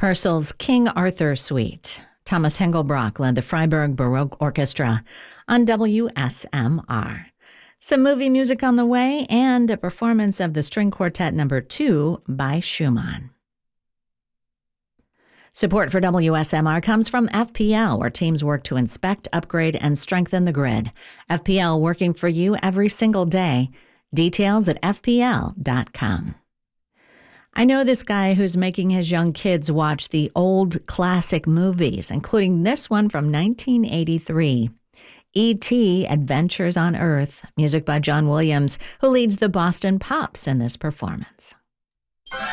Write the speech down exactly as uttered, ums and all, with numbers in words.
Purcell's King Arthur Suite. Thomas Hengelbrock led the Freiburg Baroque Orchestra on W S M R. Some movie music on the way and a performance of the String Quartet Number two by Schumann. Support for W S M R comes from F P L, where teams work to inspect, upgrade, and strengthen the grid. F P L working for you every single day. Details at F P L dot com. I know this guy who's making his young kids watch the old classic movies, including this one from nineteen eighty-three. E T Adventures on Earth, music by John Williams, who leads the Boston Pops in this performance.